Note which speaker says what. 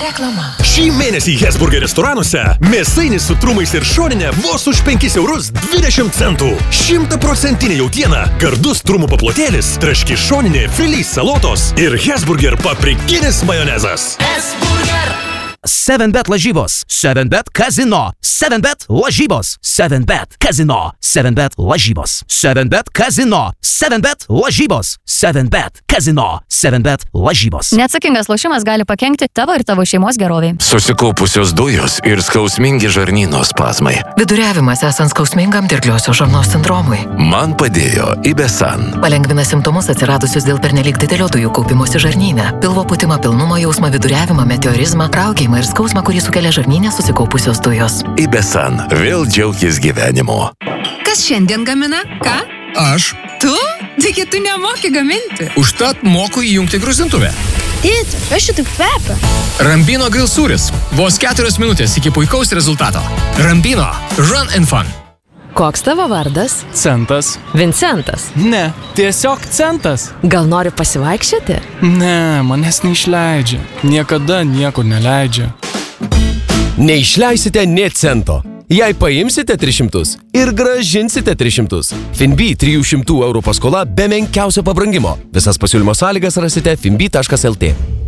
Speaker 1: Reklama.
Speaker 2: Šį mėnesį Hesburger restoranuose mėsainis su trumais ir šoninė vos už 5,20 €. 100% jautiena, gardus trumų paplotėlis, traški šoninė, filys salotos ir Hesburger paprikinis majonezas.
Speaker 1: Hesburger.
Speaker 3: 7bet lažybos, 7bet kazino, 7bet lažybos, 7bet kazino, 7bet lažybos, 7bet kazino, 7bet lažybos, 7bet kazino, 7bet lažybos.
Speaker 4: Neatsakingas lošimas gali pakenkti tavo ir tavo šeimos geroviai.
Speaker 5: Susikaupusios dujos ir skausmingi žarnyno spazmai.
Speaker 1: Viduriavimas esant skausmingam dirgliosios žarnos sindromui.
Speaker 5: Man padėjo Ibesan.
Speaker 1: Palengvina simptomus atsiradusius dėl pernelyg didelio dujų kaupimosi žarnyne. Pilvo pūtimą, pilnumo jausmą, viduriavimą, meteorizmą, raukėjimą ir skausmą, kurį sukelia žarnyne susikaupusios dujos.
Speaker 5: Ibesan. Vėl džiaukis gyvenimu.
Speaker 6: Kas šiandien gamina? Ką?
Speaker 7: Aš.
Speaker 6: Tu? Taigi tu nemoki gaminti.
Speaker 7: Užtat moku įjungti gruzintuvę.
Speaker 8: Tėti, kas šitaip kvepia?
Speaker 7: Rambino grill sūris. Vos 4 minutės iki puikaus rezultato. Rambino. Run and fun.
Speaker 9: Koks tavo vardas?
Speaker 10: Centas.
Speaker 9: Vincentas.
Speaker 10: Ne, tiesiog Centas.
Speaker 9: Gal nori pasivaikščioti?
Speaker 10: Ne, manęs neišleidžia. Niekada niekur neleidžia.
Speaker 11: Neišleisite nė cento. Jei paimsite 300 ir grąžinsite 300. Finbi 300 € paskola be menkiausio pabrangimo. Visas pasiūlymo sąlygas rasite finbi.lt.